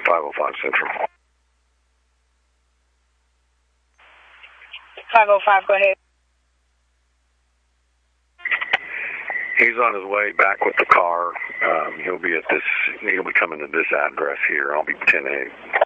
505 Central. 505, go ahead. He's on his way back with the car. He'll be coming to this address here. I'll be 10-8.